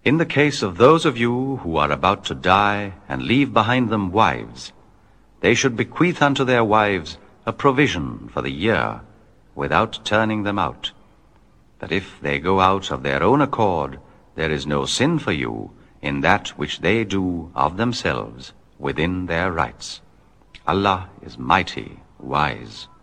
In the case of those of you who are about to die and leave behind them wives, they should bequeath unto their wives a provision for the year, without turning them out, that if they go out of their own accord, there is no sin for you in that which they do of themselves within their rights. Allah is mighty, wise.